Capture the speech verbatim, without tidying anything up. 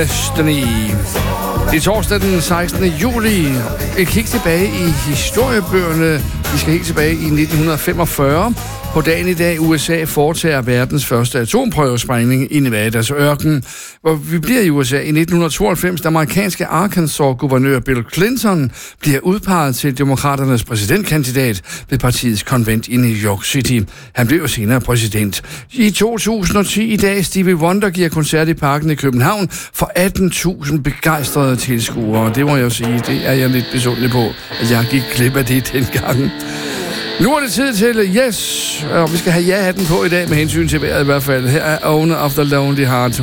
Destiny. Det er torsdag den sekstende juli. Et kig tilbage i historiebøgerne. Vi skal helt tilbage i nitten femogfyrre. På dagen i dag, U S A foretager verdens første atomprøvesprængning i Nevadas ørken. Hvor vi bliver i U S A i nitten tooghalvfems, da amerikanske Arkansas-guvernør Bill Clinton bliver udpeget til demokraternes præsidentkandidat ved partiets konvent i New York City. Han blev senere præsident. I to tusind og ti i dag, Stevie Wonder giver koncert i Parken i København for atten tusind begejstrede tilskuere. Det må jeg jo sige, det er jeg lidt besundelig på, at jeg gik glip af det dengang. Nu er det tid til Yes, og vi skal have ja-hatten på i dag med hensyn til vejret i hvert fald. Her er Owner of the Lonely Heart